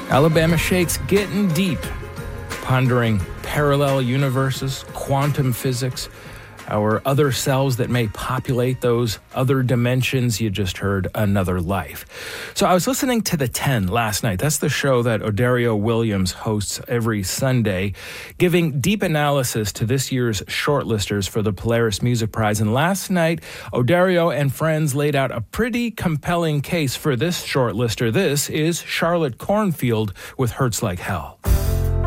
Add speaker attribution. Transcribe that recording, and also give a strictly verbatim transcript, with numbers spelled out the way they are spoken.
Speaker 1: Alabama Shakes getting deep, pondering parallel universes, quantum physics, our other selves that may populate those other dimensions. You just heard Another Life. So I was listening to The ten last night. That's the show that Odario Williams hosts every Sunday, giving deep analysis to this year's shortlisters for the Polaris Music Prize. And last night, Odario and friends laid out a pretty compelling case for this shortlister. This is Charlotte Cornfield with Hurts Like Hell.